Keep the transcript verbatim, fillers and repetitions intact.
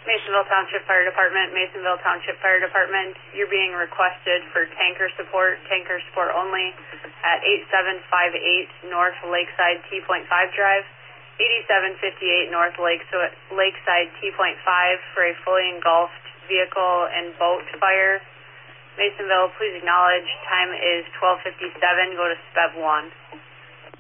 Masonville Township Fire Department, Masonville Township Fire Department, you're being requested for tanker support, tanker support only at eight seven five eight North Lakeside T five Drive, eighty-seven fifty-eight North Lake, so Lakeside T five for a fully engulfed vehicle and boat fire. Masonville, please acknowledge time is twelve fifty-seven. Go to S P E B one.